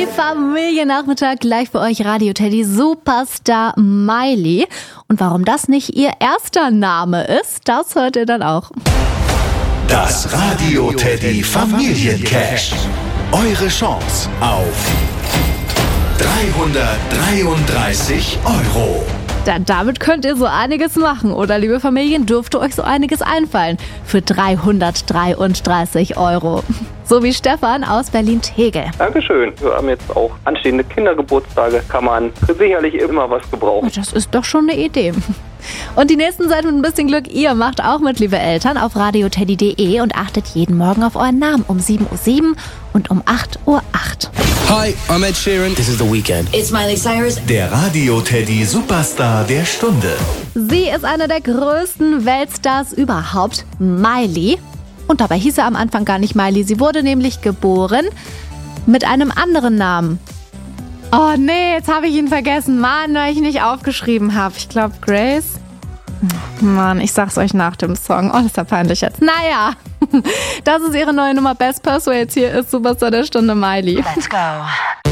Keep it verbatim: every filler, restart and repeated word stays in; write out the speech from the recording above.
Teddy Familiennachmittag, gleich für euch Radio Teddy Superstar Miley. Und warum das nicht ihr erster Name ist, das hört ihr dann auch. Das Radio Teddy Familiencash. Eure Chance auf dreihundertdreiunddreißig Euro. Da, damit könnt ihr so einiges machen, oder liebe Familien, dürfte euch so einiges einfallen für dreihundertdreiunddreißig Euro. So wie Stefan aus Berlin-Tegel. Dankeschön. Wir haben jetzt auch anstehende Kindergeburtstage. Kann man sicherlich immer was gebrauchen. Das ist doch schon eine Idee. Und die nächsten Zeit mit ein bisschen Glück, ihr macht auch mit, liebe Eltern, auf radioteddy punkt de und achtet jeden Morgen auf euren Namen um sieben Uhr sieben und um acht Uhr acht. Hi, I'm Ed Sheeran. This is The Weeknd. It's Miley Cyrus. Der Radio Teddy Superstar der Stunde. Sie ist eine der größten Weltstars überhaupt, Miley. Und dabei hieß sie am Anfang gar nicht Miley. Sie wurde nämlich geboren mit einem anderen Namen. Oh nee, jetzt habe ich ihn vergessen. Mann, weil ich nicht aufgeschrieben habe. Ich glaube Grace. Mann, ich sag's euch nach dem Song. Oh, das ist ja peinlich jetzt. Naja, das ist ihre neue Nummer Best Persuades. Hier ist Superstar der Stunde Miley. Let's go.